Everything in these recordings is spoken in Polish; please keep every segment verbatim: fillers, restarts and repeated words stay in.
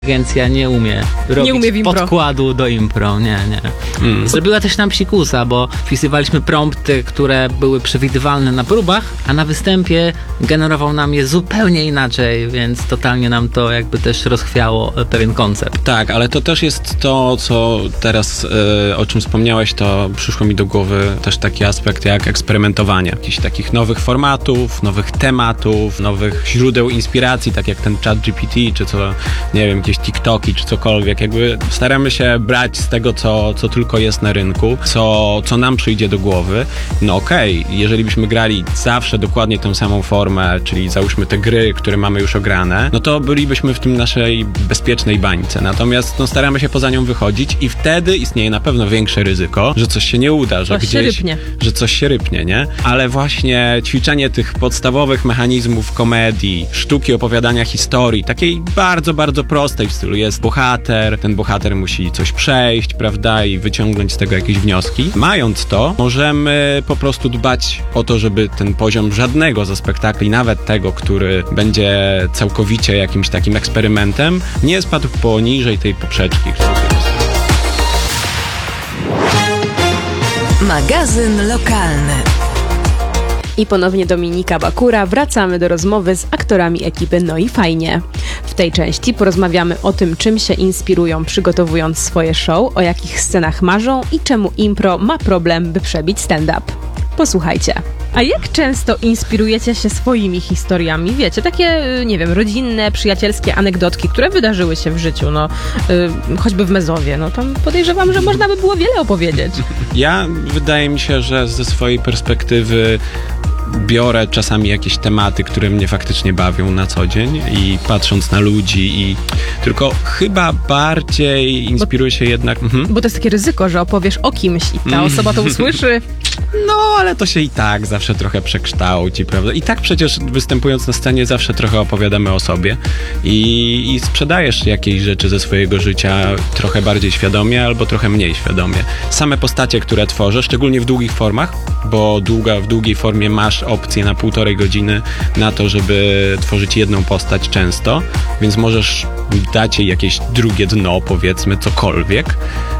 Agencja nie umie robić nie umie w impro. podkładu do impro, nie, nie. Mm. Zrobiła też nam psikusa, bo wpisywaliśmy prompty, które były przewidywalne na próbach, a na występie generował nam je zupełnie inaczej, więc totalnie nam to jakby też rozchwiało pewien koncept. Tak, ale to też jest to, co teraz, e, o czym wspomniałeś, to przyszło mi do głowy też taki aspekt jak eksperymentowanie. Jakichś takich nowych formatów, nowych tematów, nowych źródeł inspiracji, tak jak ten ChatGPT, czy co, nie wiem, jakieś TikToki, czy cokolwiek. Jakby staramy się brać z tego, co, co tylko jest na rynku, co, co nam przyjdzie do głowy. No okej, okay, jeżeli byśmy grali zawsze dokładnie tą samą formę, czyli załóżmy te gry, które mamy już ograne, no to bylibyśmy w tym naszej bezpiecznej bańce. Natomiast no, staramy się poza nią wychodzić i wtedy istnieje na pewno większe ryzyko, że coś się nie uda, że coś gdzieś, się rypnie. że coś się rypnie, nie? Ale właśnie ćwiczenie tych podstawowych mechanizmów komedii, sztuki opowiadania historii, takiej bardzo, bardzo prostej w stylu jest bohater, ten bohater musi coś przejść, prawda, i wyciągnąć z tego jakieś wnioski. Mając to, możemy po prostu dbać o to, żeby ten poziom żadnego ze spektakli, nawet tego, który będzie całkowicie jakimś takim eksperymentem, nie spadł poniżej tej poprzeczki. Magazyn lokalny. I ponownie Dominika Bakura. Wracamy do rozmowy z aktorami ekipy No i Fajnie. W tej części porozmawiamy o tym, czym się inspirują przygotowując swoje show, o jakich scenach marzą i czemu impro ma problem, by przebić stand-up. Posłuchajcie. A jak często inspirujecie się swoimi historiami? Wiecie, takie, nie wiem, rodzinne, przyjacielskie anegdotki, które wydarzyły się w życiu, no, yy, choćby w Mezowie, no tam podejrzewam, że można by było wiele opowiedzieć. Ja, wydaje mi się, że ze swojej perspektywy biorę czasami jakieś tematy, które mnie faktycznie bawią na co dzień i patrząc na ludzi i tylko chyba bardziej inspiruję się jednak... Mhm. Bo to jest takie ryzyko, że opowiesz o kimś i ta osoba to usłyszy. No, ale to się i tak zawsze trochę przekształci, prawda? I tak przecież występując na scenie zawsze trochę opowiadamy o sobie i, i sprzedajesz jakieś rzeczy ze swojego życia trochę bardziej świadomie albo trochę mniej świadomie. Same postacie, które tworzę, szczególnie w długich formach, bo długa, w długiej formie masz opcję na półtorej godziny na to, żeby tworzyć jedną postać często, więc możesz dać jej jakieś drugie dno, powiedzmy, cokolwiek,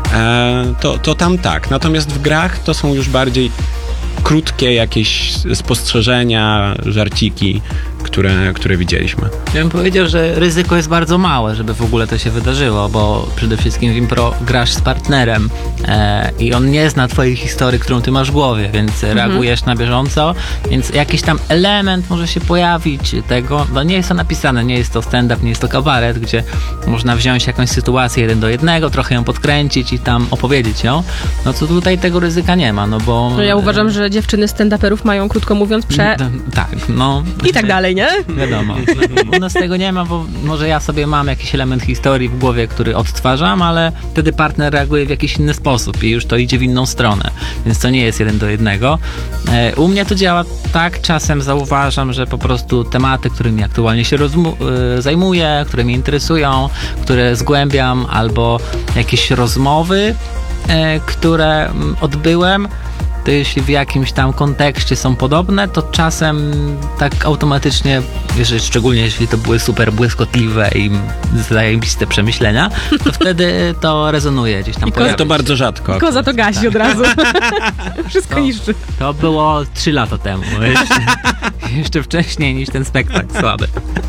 e, to, to tam tak. Natomiast w grach to są już bardziej krótkie jakieś spostrzeżenia, żarciki, które, które widzieliśmy. Ja bym powiedział, że ryzyko jest bardzo małe, żeby w ogóle to się wydarzyło, bo przede wszystkim w impro grasz z partnerem e, i on nie zna twojej historii, którą ty masz w głowie, więc mhm. reagujesz na bieżąco, więc jakiś tam element może się pojawić tego, no nie jest to napisane, nie jest to stand-up, nie jest to kabaret, gdzie można wziąć jakąś sytuację jeden do jednego, trochę ją podkręcić i tam opowiedzieć ją, no to tutaj tego ryzyka nie ma, no bo... No ja uważam, że dziewczyny stand-uperów mają, krótko mówiąc, prze... No, tak, no... I tak dalej, nie? Wiadomo. U nas tego nie ma, bo może ja sobie mam jakiś element historii w głowie, który odtwarzam, ale wtedy partner reaguje w jakiś inny sposób i już to idzie w inną stronę. Więc to nie jest jeden do jednego. U mnie to działa tak, czasem zauważam, że po prostu tematy, którymi aktualnie się rozmu- zajmuję, które mnie interesują, które zgłębiam, albo jakieś rozmowy, które odbyłem, to jeśli w jakimś tam kontekście są podobne, to czasem tak automatycznie, jeżeli, szczególnie jeśli to były super błyskotliwe i zajebiste przemyślenia, to wtedy to rezonuje gdzieś tam. I koza to bardzo rzadko. Koza to gasi tak. Od razu. Wszystko to, niszczy. To było trzy lata temu. Jeszcze, jeszcze wcześniej niż ten spektakl słaby.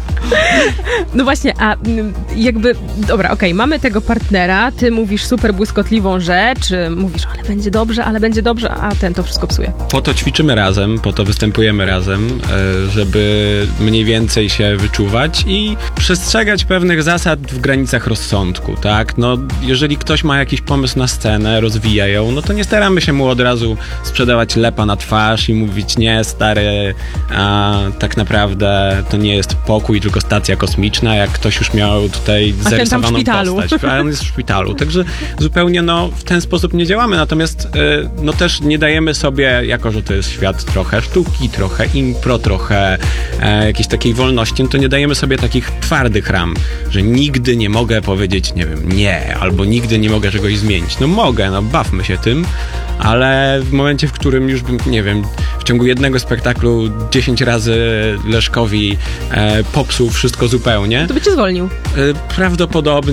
No właśnie, a jakby, dobra, okej, okay, mamy tego partnera, ty mówisz super błyskotliwą rzecz, mówisz, ale będzie dobrze, ale będzie dobrze, a ten to wszystko psuje. Po to ćwiczymy razem, po to występujemy razem, żeby mniej więcej się wyczuwać i przestrzegać pewnych zasad w granicach rozsądku, tak? No, jeżeli ktoś ma jakiś pomysł na scenę, rozwija ją, no to nie staramy się mu od razu sprzedawać lepa na twarz i mówić, nie, stary, a tak naprawdę to nie jest pokój, tylko stacja kosmiczna, jak ktoś już miał tutaj zarysowaną postać, a on jest w szpitalu. Także zupełnie no, w ten sposób nie działamy, natomiast no też nie dajemy sobie, jako że to jest świat trochę sztuki, trochę impro, trochę e, jakiejś takiej wolności, no to nie dajemy sobie takich twardych ram, że nigdy nie mogę powiedzieć, nie wiem, nie, albo nigdy nie mogę czegoś zmienić. No mogę, no bawmy się tym, ale w momencie, w którym już bym, nie wiem, w ciągu jednego spektaklu dziesięć razy Leszkowi e, popsuł zepsuł wszystko zupełnie. To by cię zwolnił. E, Prawdopodobnie